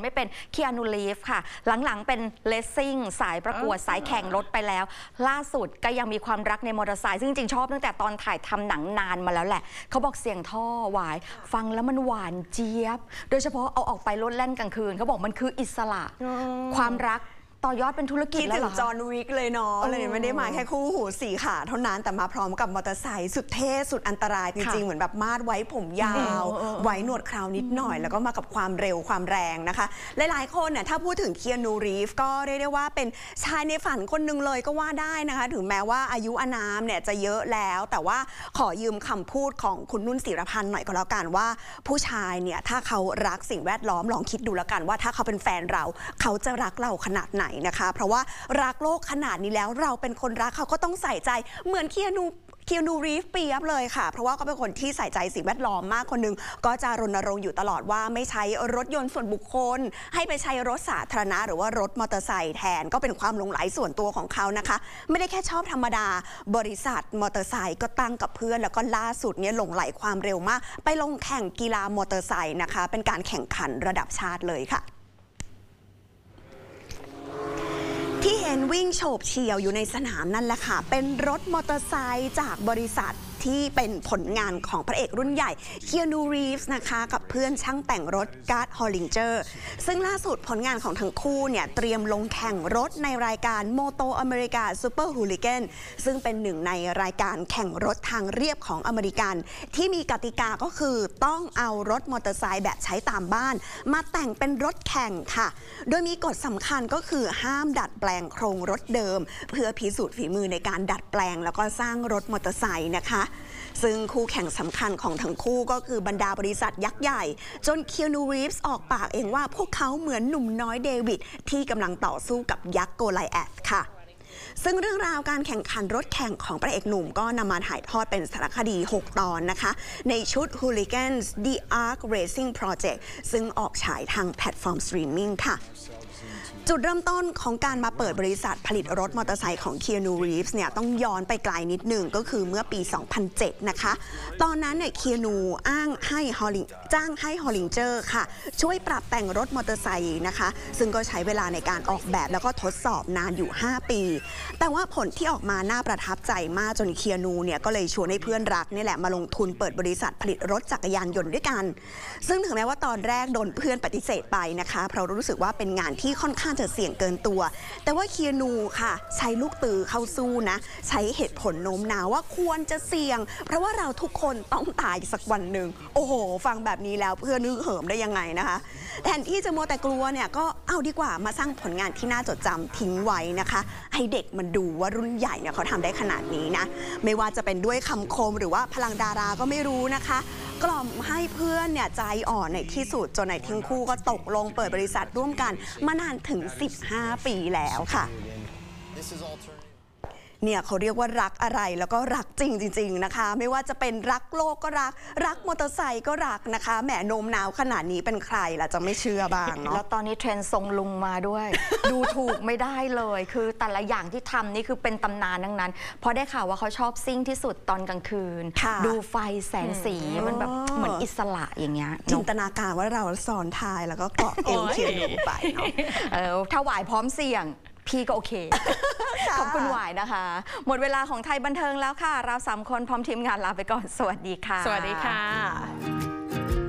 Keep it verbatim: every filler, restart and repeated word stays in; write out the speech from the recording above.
ไม่เป็นคีอานู รีฟส์ค่ะหลังๆเป็นเลสซิ่งสายประกวดสายแข่งรถไปแล้วล่าสุดก็ยังมีความรักในมอเตอร์ไซค์ซึ่งจริงๆชอบตั้งแต่ตอนถ่ายทำหนังนานมาแล้วแหละเขาบอกเสียงท่อหวายฟังแล้วมันหวานเจี๊ยบโดยเฉพาะเอาออกไปรถเล่นกลางคืนเขาบอกมันคืออิสระความรักต่อยอดเป็นธุรกิจแล้วเหรอจอห์นวิกเลยเนาะเลยไม่ได้มาแค่คู่หูสี่ขาเท่านั้นแต่มาพร้อมกับมอเตอร์ไซค์สุดเท่สุดอันตรายจริงๆเหมือนแบบมาดไว้ผมยาวไว้หนวดคราวนิดหน่อยแล้วก็มากับความเร็วความแรงนะคะหลายๆคนเนี่ยถ้าพูดถึงคีอานู รีฟส์ก็เรียกได้ว่าเป็นชายในฝันคนหนึ่งเลยก็ว่าได้นะคะถึงแม้ว่าอายุอานามเนี่ยจะเยอะแล้วแต่ว่าขอยืมคำพูดของคุณนุ่นศิรพันธ์หน่อยก็แล้วกันว่าผู้ชายเนี่ยถ้าเขารักสิ่งแวดล้อมลองคิดดูแล้วกันว่าถ้าเขาเป็นแฟนเราเขาจะรักเราขนาดไหนนะคะเพราะว่ารักโลกขนาดนี้แล้วเราเป็นคนรักเขาก็ต้องใส่ใจเหมือนคีอานูคีอานู รีฟส์เปียบเลยค่ะเพราะว่าเขาเป็นคนที่ใส่ใจสิ่งแวดล้อมมากคนนึงก็จะรณรงค์อยู่ตลอดว่าไม่ใช้รถยนต์ส่วนบุคคลให้ไปใช้รถสาธารณะหรือว่ารถมอเตอร์ไซค์แทนก็เป็นความหลงใหลส่วนตัวของเขานะคะไม่ได้แค่ชอบธรรมดาบริษัทมอเตอร์ไซค์ก็ตั้งกับเพื่อนแล้วก็ล่าสุดเนี่ยหลงไหลความเร็วมากไปลงแข่งกีฬามอเตอร์ไซค์นะคะเป็นการแข่งขันระดับชาติเลยค่ะที่เห็นวิ่งโฉบเฉี่ยวอยู่ในสนามนั่นแหละค่ะเป็นรถมอเตอร์ไซค์จากบริษัทที่เป็นผลงานของพระเอกรุ่นใหญ่คีอานู รีฟส์นะคะกับเพื่อนช่างแต่งรถการ์ด ฮอลลิงเจอร์ซึ่งล่าสุดผลงานของทั้งคู่เนี่ยเตรียมลงแข่งรถในรายการโมโตอเมริกาซูเปอร์ฮูลิแกนซึ่งเป็นหนึ่งในรายการแข่งรถทางเรียบของอเมริกันที่มีกติกาก็คือต้องเอารถมอเตอร์ไซค์แบบใช้ตามบ้านมาแต่งเป็นรถแข่งค่ะโดยมีกฎสำคัญก็คือห้ามดัดแปลงโครงรถเดิมเพื่อพิสูจน์ฝีมือในการดัดแปลงแล้วก็สร้างรถมอเตอร์ไซค์นะคะซึ่งคู่แข่งสำคัญของทั้งคู่ก็คือบรรดาบริษัทยักษ์ใหญ่จนคีอานู รีฟส์ออกปากเองว่าพวกเขาเหมือนหนุ่มน้อยเดวิดที่กำลังต่อสู้กับยักษ์โกไลแอธค่ะซึ่งเรื่องราวการแข่งขันรถแข่งของพระเอกหนุ่มก็นำมาถ่ายทอดเป็นสารคดีหกตอนนะคะในชุด Hooligans The Arc Racing Project ซึ่งออกฉายทางแพลตฟอร์มสตรีมมิ่งค่ะจุดเริ่มต้นของการมาเปิดบริษัทผลิตรถมอเตอร์ไซค์ของคีอานู รีฟส์เนี่ยต้องย้อนไปไกลนิดหนึ่งก็คือเมื่อปี สองพันเจ็ด นะคะตอนนั้นเนี่ยคีอานูอ้างให้ฮอลลิงจ้างให้ฮอลลิงเจอร์ค่ะช่วยปรับแต่งรถมอเตอร์ไซค์นะคะซึ่งก็ใช้เวลาในการออกแบบแล้วก็ทดสอบนานอยู่ ห้า ปีแต่ว่าผลที่ออกมาน่าประทับใจมากจนคีอานูเนี่ยก็เลยชวนให้เพื่อนรักนี่แหละมาลงทุนเปิดบริษัทผลิตรถจักรยานยนต์ด้วยกันซึ่งถึงแม้ว่าตอนแรกโดนเพื่อนปฏิเสธไปนะคะเพราะรู้สึกว่าเป็นงานที่ค่อนข้างจะเสี่ยงเกินตัวแต่ว่าคีอานูค่ะใช้ลูกตือเข้าสู้นะใช้เหตุผลโน้มน้าวว่าควรจะเสี่ยงเพราะว่าเราทุกคนต้องตายสักวันหนึ่งโอ้โหฟังแบบนี้แล้วเพื่อนนึกเหิมได้ยังไงนะคะแทนที่จะมัวแต่กลัวเนี่ยก็เอาดีกว่ามาสร้างผลงานที่น่าจดจำทิ้งไว้นะคะให้เด็กมันดูว่ารุ่นใหญ่เนี่ยเขาทำได้ขนาดนี้นะไม่ว่าจะเป็นด้วยคำคมหรือว่าพลังดาราก็ไม่รู้นะคะกล่อมให้เพื่อนเนี่ยใจอ่อนในที่สุดจนในทั้งคู่ก็ตกลงเปิดบริษัทร่วมกันมานานถึงสิบห้าปีแล้วค่ะเนี่ยเขาเรียกว่ารักอะไรแล้วก็รักจริงจริงๆนะคะไม่ว่าจะเป็นรักโลกก็รักรักมอเตอร์ไซค์ก็รักนะคะแหมโน้มน้าวขนาดนี้เป็นใครล่ะจะไม่เชื่อบ้างเนาะแล้วตอนนี้เทรนด์ทรงลุงมาด้วย ดูถูกไม่ได้เลยคือแต่ละอย่างที่ทำนี่คือเป็นตำนานทั้งนั้นเพราะได้ข่าวว่าเขาชอบซิ่งที่สุดตอนกลางคืนดูไฟแสงสีมันแบบเหมือนอิสระอย่างเงี้ยจินตนาการว่าเราซ้อนท้ายแล้วก็เกาะเอวเคียร์หนูไปเนาะถ้าหวายพร้อมเสี่ยงพี่ก็โอเค ขอบคุณหวายนะคะหมดเวลาของไทยบันเทิงแล้วค่ะเราสามคนพร้อมทีมงานลาไปก่อนสวัสดีค่ะสวัสดีค่ะ